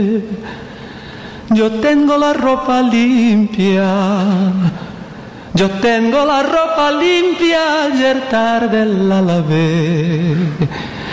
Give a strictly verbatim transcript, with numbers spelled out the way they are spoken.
Yo tengo la ropa limpia, yo tengo la ropa limpia, ayer tarde la lavé.